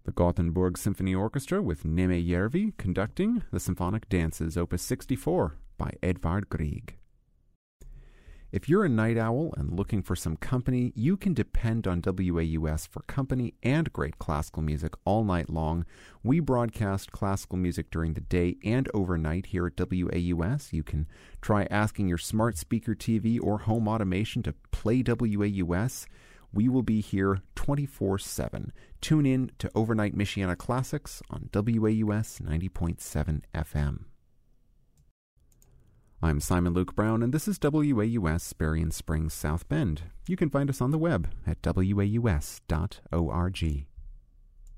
The Gothenburg Symphony Orchestra with Neme Järvi conducting the Symphonic Dances, Opus 64 by Edvard Grieg. If you're a night owl and looking for some company, you can depend on WAUS for company and great classical music all night long. We broadcast classical music during the day and overnight here at WAUS. You can try asking your smart speaker TV or home automation to play WAUS. We will be here 24/7. Tune in to Overnight Michiana Classics on WAUS 90.7 FM. I'm Simon Luke Brown, and this is WAUS Berrien Springs, South Bend. You can find us on the web at waus.org.